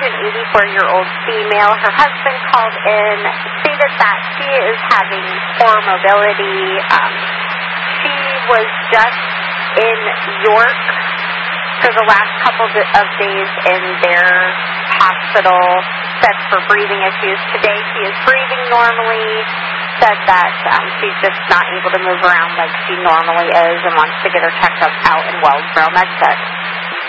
an 84-year-old female. Her husband called in, stated that she is having poor mobility. She was just in York for the last couple of days in their hospital, said for breathing issues. Today she is breathing normally, said that she's just not able to move around like she normally is and wants to get her checked up out in Wellsboro MedCenter.